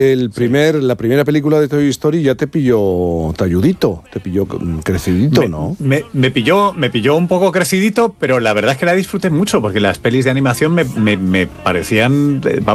La primera película de Toy Story ya te pilló talludito, te pilló crecidito, ¿no? Me pilló un poco crecidito, pero la verdad es que la disfruté mucho, porque las pelis de animación me parecían...